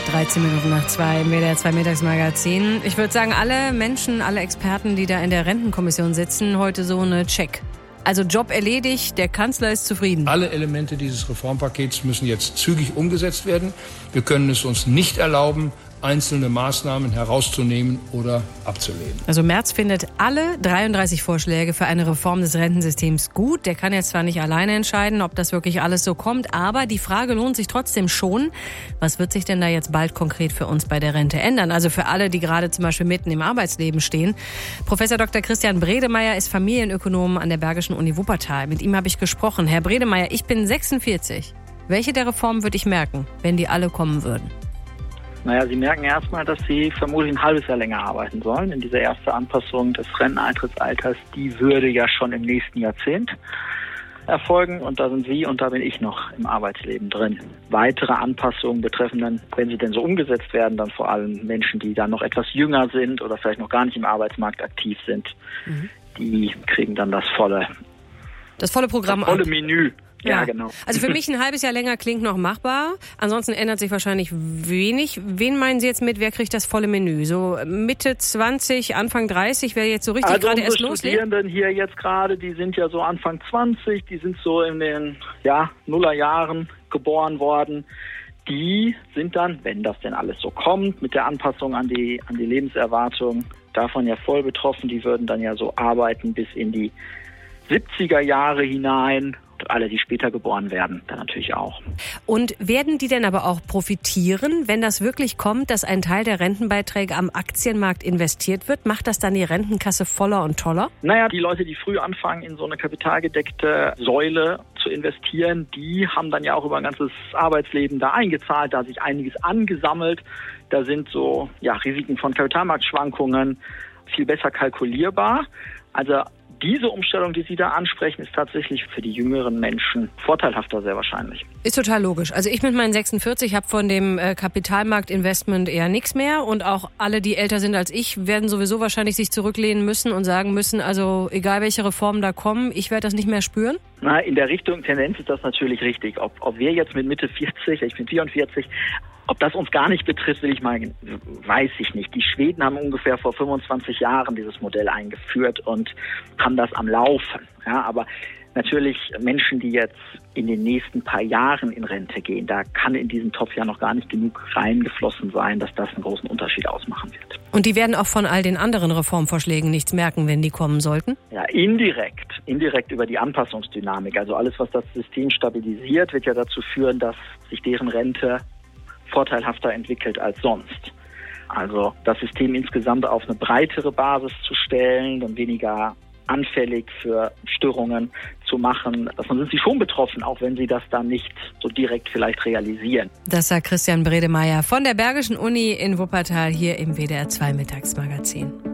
13 Minuten nach 2 im WDR 2 Mittagsmagazin. Ich würde sagen, alle Menschen, alle Experten, die da in der Rentenkommission sitzen, heute so eine Check. Also Job erledigt, der Kanzler ist zufrieden. Alle Elemente dieses Reformpakets müssen jetzt zügig umgesetzt werden. Wir können es uns nicht erlauben, einzelne Maßnahmen herauszunehmen oder abzulehnen. Also Merz findet alle 33 Vorschläge für eine Reform des Rentensystems gut. Der kann jetzt zwar nicht alleine entscheiden, ob das wirklich alles so kommt, aber die Frage lohnt sich trotzdem schon. Was wird sich denn da jetzt bald konkret für uns bei der Rente ändern? Also für alle, die gerade zum Beispiel mitten im Arbeitsleben stehen. Professor Dr. Christian Bredemeier ist Familienökonom an der Bergischen Uni Wuppertal. Mit ihm habe ich gesprochen. Herr Bredemeier, ich bin 46. Welche der Reformen würde ich merken, wenn die alle kommen würden? Naja, Sie merken erstmal, dass Sie vermutlich ein halbes Jahr länger arbeiten sollen. Denn diese erste Anpassung des Renteneintrittsalters, die würde ja schon im nächsten Jahrzehnt erfolgen. Und da sind Sie und da bin ich noch im Arbeitsleben drin. Weitere Anpassungen betreffen dann, wenn sie denn so umgesetzt werden, dann vor allem Menschen, die dann noch etwas jünger sind oder vielleicht noch gar nicht im Arbeitsmarkt aktiv sind. Die kriegen dann das volle Programm das volle Menü. Ja, genau. Also für mich ein halbes Jahr länger klingt noch machbar. Ansonsten ändert sich wahrscheinlich wenig. Wen meinen Sie jetzt mit, wer kriegt das volle Menü? So Mitte 20, Anfang 30, wer jetzt so richtig gerade erst loslegt? Also unsere Studierenden hier jetzt gerade, die sind ja so Anfang 20, die sind so in den Nullerjahren geboren worden. Die sind dann, wenn das denn alles so kommt, mit der Anpassung an die Lebenserwartung, davon ja voll betroffen. Die würden dann ja so arbeiten bis in die 70er Jahre hinein. Alle, die später geboren werden, dann natürlich auch. Und werden die denn aber auch profitieren, wenn das wirklich kommt, dass ein Teil der Rentenbeiträge am Aktienmarkt investiert wird? Macht das dann die Rentenkasse voller und toller? Naja, die Leute, die früh anfangen, in so eine kapitalgedeckte Säule zu investieren, die haben dann ja auch über ein ganzes Arbeitsleben da eingezahlt, da hat sich einiges angesammelt. Da sind so Risiken von Kapitalmarktschwankungen viel besser kalkulierbar. Also diese Umstellung, die Sie da ansprechen, ist tatsächlich für die jüngeren Menschen vorteilhafter, sehr wahrscheinlich. Ist total logisch. Also ich mit meinen 46 habe von dem Kapitalmarktinvestment eher nichts mehr. Und auch alle, die älter sind als ich, werden sowieso wahrscheinlich sich zurücklehnen müssen und sagen müssen, also egal welche Reformen da kommen, ich werde das nicht mehr spüren. Na, in der Tendenz ist das natürlich richtig. Ob wir jetzt mit Mitte 40, ich bin 44, ob das uns gar nicht betrifft, weiß ich nicht. Die Schweden haben ungefähr vor 25 Jahren dieses Modell eingeführt und haben das am Laufen. Ja, aber natürlich Menschen, die jetzt in den nächsten paar Jahren in Rente gehen, da kann in diesen Topf ja noch gar nicht genug reingeflossen sein, dass das einen großen Unterschied ausmachen wird. Und die werden auch von all den anderen Reformvorschlägen nichts merken, wenn die kommen sollten? Ja, indirekt über die Anpassungsdynamik. Also alles, was das System stabilisiert, wird ja dazu führen, dass sich deren Rente vorteilhafter entwickelt als sonst. Also das System insgesamt auf eine breitere Basis zu stellen, dann weniger anfällig für Störungen zu machen. Davon sind sie schon betroffen, auch wenn sie das dann nicht so direkt vielleicht realisieren. Das sagt Christian Bredemeier von der Bergischen Uni in Wuppertal hier im WDR 2 Mittagsmagazin.